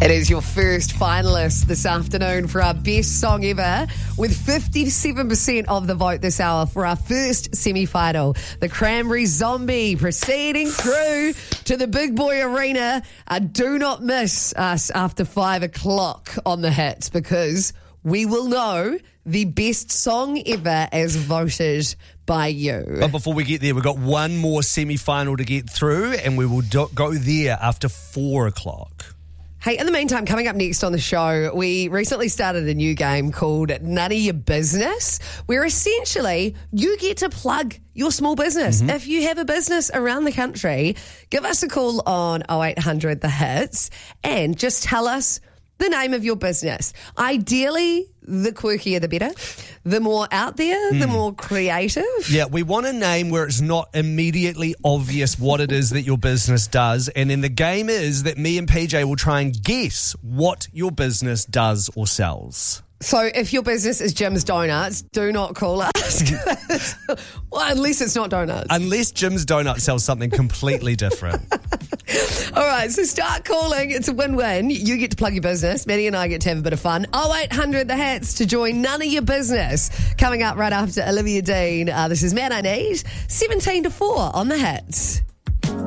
It is your first finalist this afternoon for our best song ever, with 57% of the vote this hour for our first semi-final. The Cranberry Zombie proceeding through to the Big Boy Arena. Do not miss us after 5 o'clock on the hits, because we will know the best song ever as voted by you. But before we get there, we've got one more semi-final to get through, and we will go there after 4 o'clock. Hey, in the meantime, coming up next on the show, we recently started a new game called None of Your Business, where essentially you get to plug your small business. If you have a business around the country, give us a call on 0800 The Hits and just tell us the name of your business. Ideally, the quirkier the better. The more out there, the more creative. Yeah, we want a name where it's not immediately obvious what it is that your business does. And then the game is that me and PJ will try and guess what your business does or sells. So if your business is Jim's Donuts, do not call us. Well, unless it's not donuts. Unless Jim's Donuts sells something completely different. All right, so start calling. It's a win-win. You get to plug your business. Maddie and I get to have a bit of fun. 0800 The Hits to join None of Your Business. Coming up right after Olivia Dean. This is Man I Need, 17 to 4 on The Hits.